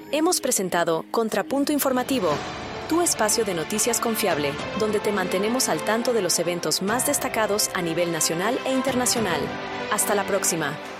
Hemos presentado Contrapunto Informativo, tu espacio de noticias confiable, donde te mantenemos al tanto de los eventos más destacados a nivel nacional e internacional. Hasta la próxima.